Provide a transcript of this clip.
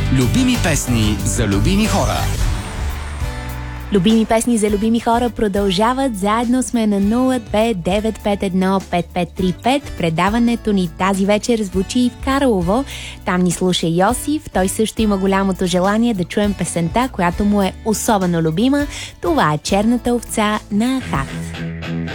Любими песни за любими хора. Любими песни за любими хора продължават. Заедно сме на 029515535. Предаването ни тази вечер звучи и в Карлово. Там ни слуша Йосиф. Той също има голямото желание да чуем песента, която му е особено любима. Това е Черната овца на Ахат.